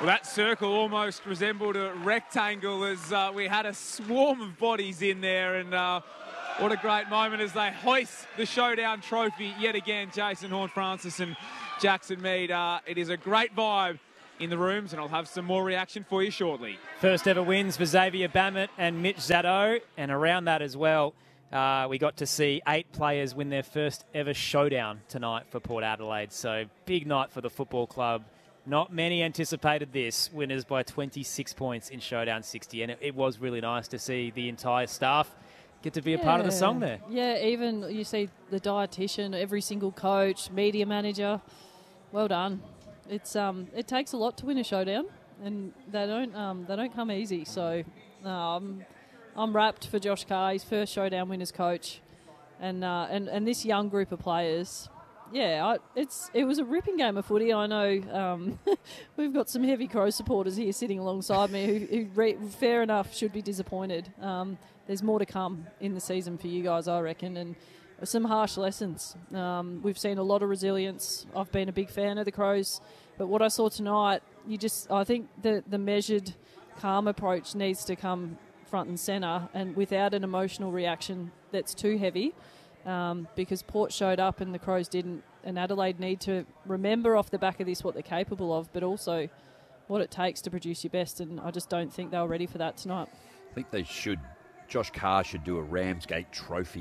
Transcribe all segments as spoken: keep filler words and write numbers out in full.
Well, that circle almost resembled a rectangle as uh, we had a swarm of bodies in there, and uh, what a great moment as they hoist the Showdown trophy yet again. Jason Horne-Francis and Jackson Mead. Uh, it is a great vibe in the rooms, and I'll have some more reaction for you shortly. First ever wins for Xavier Bammett and Mitch Zaddo, and around that as well, uh, we got to see eight players win their first ever showdown tonight for Port Adelaide. So big night for the football club. Not many anticipated this, winners by twenty-six points in Showdown sixty, and it, it was really nice to see the entire staff get to be a yeah. part of the song there. Yeah, even you see the dietitian, every single coach, media manager. Well done. It's um, it takes a lot to win a showdown, and they don't um, they don't come easy. So um, I'm rapt for Josh Carr, his first showdown winners coach, and uh, and and this young group of players. Yeah, I, it's it was a ripping game of footy. I know um, we've got some heavy Crow supporters here sitting alongside me who, who re- fair enough, should be disappointed. Um, there's more to come in the season for you guys, I reckon, and some harsh lessons. Um, we've seen a lot of resilience. I've been a big fan of the Crows, but what I saw tonight, you just I think the, the measured, calm approach needs to come front and centre, and without an emotional reaction that's too heavy. Um, because Port showed up and the Crows didn't, and Adelaide need to remember off the back of this what they're capable of, but also what it takes to produce your best, and I just don't think they were ready for that tonight. I think they should. Josh Carr should do a Ramsgate trophy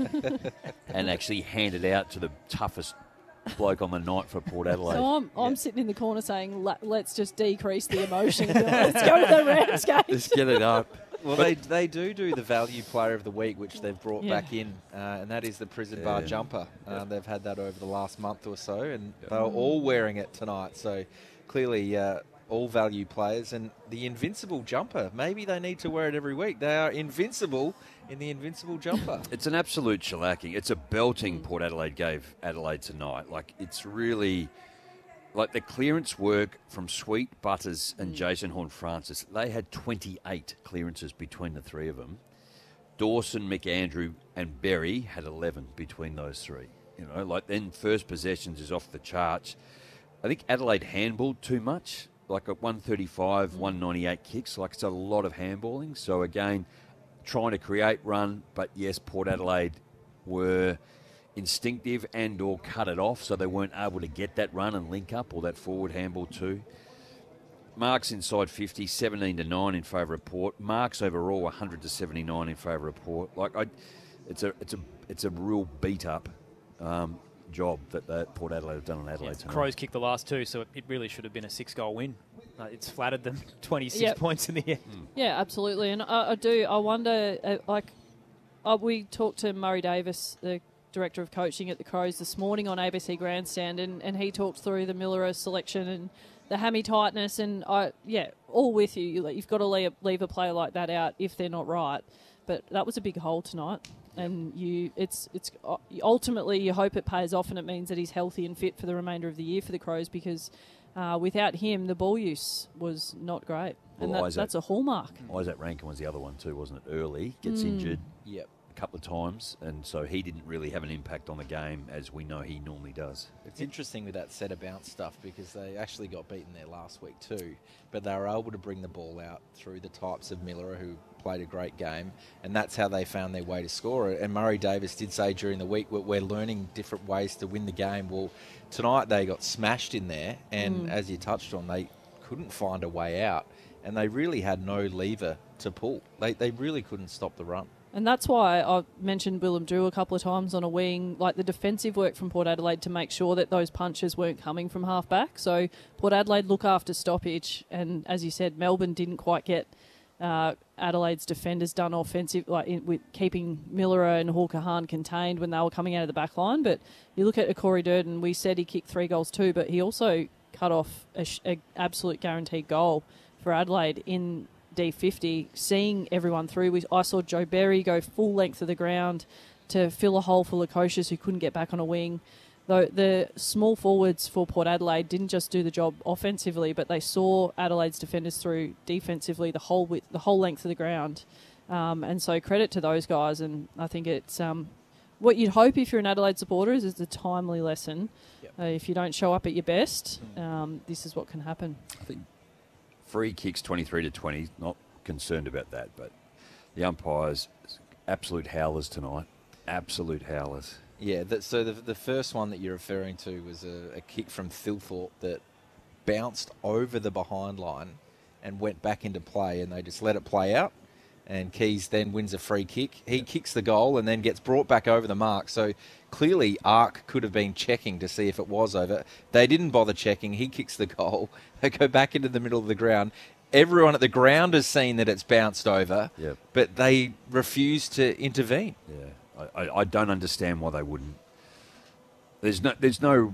and actually hand it out to the toughest bloke on the night for Port Adelaide. So I'm, I'm yeah. sitting in the corner saying, let's just decrease the emotion. Let's go to the Ramsgate. Let's get it up. Well, they they do do the value player of the week, which they've brought Yeah. back in, uh, and that is the prison Yeah. bar jumper. Um, Yep. They've had that over the last month or so, and Yep. they were all wearing it tonight. So clearly, uh, all value players. And the invincible jumper, maybe they need to wear it every week. They are invincible in the invincible jumper. It's an absolute shellacking. It's a belting Port Adelaide gave Adelaide tonight. Like, it's really... Like, the clearance work from Sweet, Butters and Jason Horne-Francis, they had twenty-eight clearances between the three of them. Dawson, McAndrew and Berry had eleven between those three. You know, like, then first possessions is off the charts. I think Adelaide handballed too much, like at one thirty-five, one ninety-eight kicks. Like, it's a lot of handballing. So, again, trying to create run, but yes, Port Adelaide were instinctive and or cut it off, so they weren't able to get that run and link up or that forward handball too. Marks inside fifty, seventeen to nine in favour of Port. Marks overall one hundred to seventy-nine in favour of Port. Like, I, it's a it's a it's a real beat up um, job that, that Port Adelaide have done on Adelaide Yeah, tonight. Crows kicked the last two, so it, it really should have been a six-goal win. Uh, it's flattered them twenty-six Yep. points in the end. Mm. Yeah, absolutely. And I, I do, I wonder, uh, like, uh, we talked to Murray Davis, the Director of Coaching at the Crows, this morning on A B C Grandstand, and, and he talked through the Millera selection and the hammy tightness, and I, yeah, all with you. you you've got to leave, leave a player like that out if they're not right. But that was a big hole tonight, and you, it's it's uh, ultimately you hope it pays off, and it means that he's healthy and fit for the remainder of the year for the Crows, because uh, without him, the ball use was not great, and Well, that, Isaac- that's a hallmark. Isaac Rankin was the other one too, wasn't it? Early, gets Mm. injured Yep. a couple of times, and so he didn't really have an impact on the game as we know he normally does. It's interesting with that set of bounce stuff, because they actually got beaten there last week too, but they were able to bring the ball out through the types of Miller, who played a great game, and that's how they found their way to score it. And Murray Davis did say during the week, we're we're learning different ways to win the game. Well, tonight they got smashed in there, and Mm. as you touched on, they couldn't find a way out, and they really had no lever to pull. They, they really couldn't stop the run. And that's why I mentioned Willem Drew a couple of times on a wing, like the defensive work from Port Adelaide to make sure that those punches weren't coming from half back. So Port Adelaide look after stoppage, and as you said, Melbourne didn't quite get uh, Adelaide's defenders done offensive, like in, with keeping Miller and Hawker Hahn contained when they were coming out of the back line. But you look at Corey Durden, we said he kicked three goals too, but he also cut off an sh- a absolute guaranteed goal for Adelaide in D fifty, seeing everyone through. We, I saw Joe Berry go full length of the ground to fill a hole for Lukosius, who couldn't get back on a wing. Though the small forwards for Port Adelaide didn't just do the job offensively, but they saw Adelaide's defenders through defensively the whole width, the whole length of the ground. Um, and so credit to those guys. And I think it's um, what you'd hope if you're an Adelaide supporter is it's a timely lesson. Yep. Uh, if you don't show up at your best, um, this is what can happen. I think free kicks twenty-three to twenty. Not concerned about that, but the umpires, absolute howlers tonight. Absolute howlers. Yeah, that, so the, the first one that you're referring to was a, a kick from Thilthorpe that bounced over the behind line and went back into play, and they just let it play out. And Keys then wins a free kick. He kicks the goal and then gets brought back over the mark. So clearly Ark could have been checking to see if it was over. They didn't bother checking. He kicks the goal. They go back into the middle of the ground. Everyone at the ground has seen that it's bounced over, Yep. but they refuse to intervene. Yeah. I, I, I don't understand why they wouldn't. There's no there's no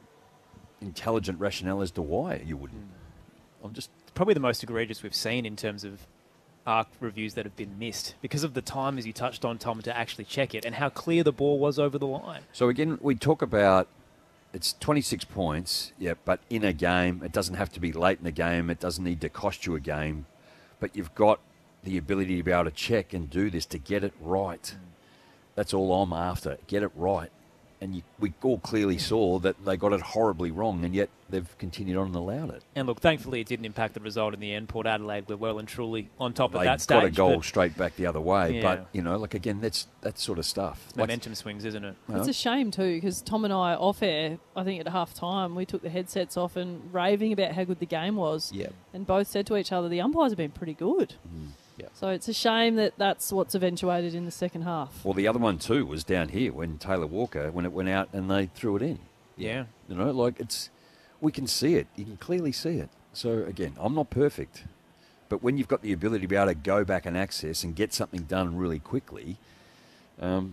intelligent rationale as to why you wouldn't. I'm just Probably the most egregious we've seen in terms of arc reviews that have been missed because of the time, as you touched on, Tom, to actually check it and how clear the ball was over the line. So again, we talk about it's twenty-six points, yeah, but in a game, it doesn't have to be late in the game. It doesn't need to cost you a game, but you've got the ability to be able to check and do this to get it right. Mm. That's all I'm after. Get it right. And you, we all clearly saw that they got it horribly wrong, and yet they've continued on and allowed it. And look, thankfully it didn't impact the result in the end. Port Adelaide were well and truly on top they of that stage. They got a goal straight back the other way. Yeah. But, you know, like, again, that's that sort of stuff. It's momentum swings, isn't it? It's a shame too, because Tom and I, off air, I think at half time, we took the headsets off and raving about how good the game was. Yep. And both said to each other, the umpires have been pretty good. Mm. Yep. So it's a shame that that's what's eventuated in the second half. Well, the other one too was down here when Taylor Walker, when it went out and they threw it in. Yeah. You know, like it's, we can see it. You can clearly see it. So again, I'm not perfect, but when you've got the ability to be able to go back and access and get something done really quickly, um,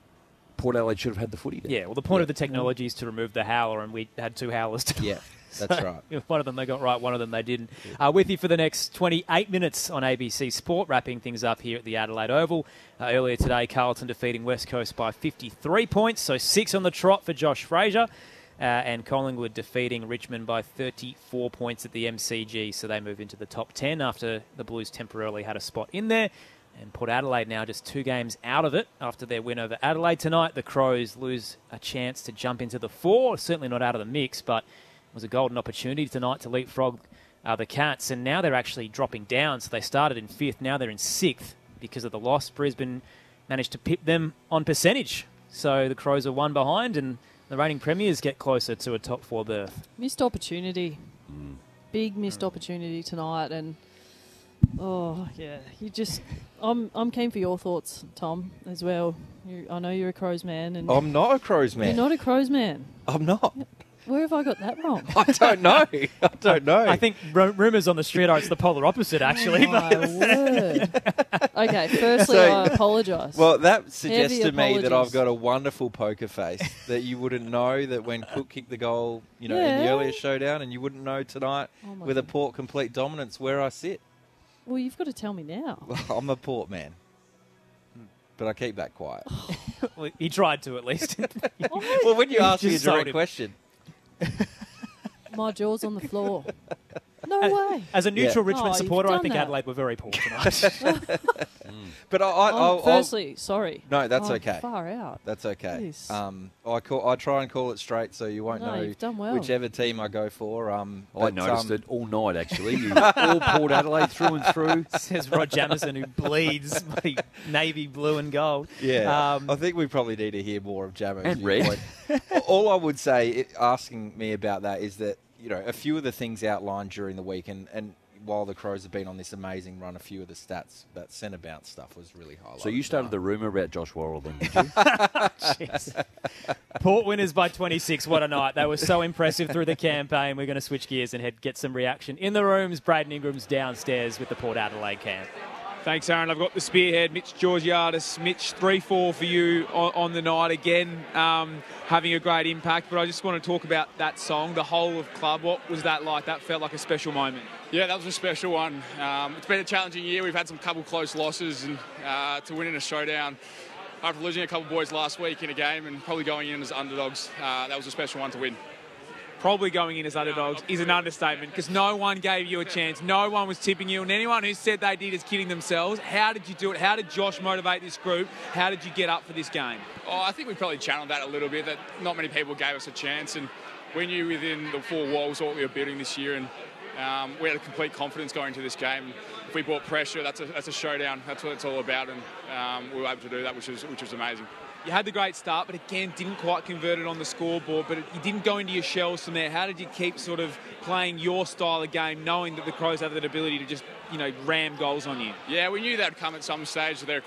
Port Adelaide should have had the footy there. Yeah, well, the point Yeah. of the technology is to remove the howler, and we had two howlers tonight. Yeah, that's So, right. One of them they got right, one of them they didn't. Uh, with you for the next twenty-eight minutes on A B C Sport, wrapping things up here at the Adelaide Oval. Uh, earlier today, Carlton defeating West Coast by fifty-three points, so six on the trot for Josh Fraser. Uh, and Collingwood defeating Richmond by thirty-four points at the M C G, so they move into the top ten after the Blues temporarily had a spot in there. And Port Adelaide now just two games out of it after their win over Adelaide tonight. The Crows lose a chance to jump into the four, certainly not out of the mix, but it was a golden opportunity tonight to leapfrog uh, the Cats. And now they're actually dropping down, so they started in fifth, now they're in sixth because of the loss. Brisbane managed to pip them on percentage, so the Crows are one behind, and the reigning premiers get closer to a top four berth. Missed opportunity. Mm. Big missed opportunity tonight. And, oh, yeah, you just... I'm I'm keen for your thoughts, Tom, as well. You, I know you're a Crows man. And I'm not a Crows man. You're not a Crows man. I'm not. Where have I got that wrong? I don't know. I don't know. I think r- rumours on the street are it's the polar opposite, actually. Oh, my word. Okay, firstly, So- I apologise. Well, that suggests Heavy to me that I've apologies. got a wonderful poker face that you wouldn't know that when Cook kicked the goal, you know, in the Yeah. earlier showdown, and you wouldn't know tonight Oh my with a God. Port complete dominance where I sit. Well, you've got to tell me now. Well, I'm a Port man, but I keep that quiet. Well, he tried to, at least. Well, when you ask me a Just sold direct him. question, My jaw's on the floor. No way. As a neutral Yeah. Richmond Oh, you've supporter, I done think that. Adelaide were very poor tonight. but I, I, Oh, I'll, I'll, firstly, sorry. No, that's Oh, okay. Far out. that's okay. Yes. Um, I call, I try and call it straight so you won't No, know you've done well. whichever team I go for. Um, I but, noticed um, it all night, actually. You all Port Adelaide through and through. Says Rod Jamison, who bleeds bloody navy blue and gold. Yeah, Um, I think we probably need to hear more of Jammer's And red. viewpoint. All I would say, it, asking me about that, is that you know a few of the things outlined during the week, and, and while the Crows have been on this amazing run, a few of the stats, that centre bounce stuff was really highlighted. So you started the rumour about Josh Worrell then, did you? Jeez. Port winners by twenty-six. What a night. They were so impressive through the campaign. We're going to switch gears and head get some reaction in the rooms. Braden Ingram's downstairs with the Port Adelaide camp. Thanks, Aaron. I've got the spearhead, Mitch Georgiadis. Mitch, three four for you on, on the night. Again, um, having a great impact. But I just want to talk about that song, The Whole of Club. What was that like? That felt like a special moment. Yeah, that was a special one. Um, it's been a challenging year. We've had some couple close losses, and uh, to win in a showdown after losing a couple boys last week in a game and probably going in as underdogs, uh, that was a special one to win. Probably going in as underdogs is an understatement because no one gave you a chance. No one was tipping you. And anyone who said they did is kidding themselves. How did you do it? How did Josh motivate this group? How did you get up for this game? Oh, I think we probably channeled that a little bit, that not many people gave us a chance, and we knew within the four walls what we were building this year, and Um, we had a complete confidence going into this game. If we brought pressure, that's a, that's a showdown. That's what it's all about, and um, we were able to do that, which was which was amazing. You had the great start, but again, didn't quite convert it on the scoreboard, but you didn't go into your shells from there. How did you keep sort of playing your style of game, knowing that the Crows have that ability to just, you know, ram goals on you? Yeah, we knew that'd come at some stage. They're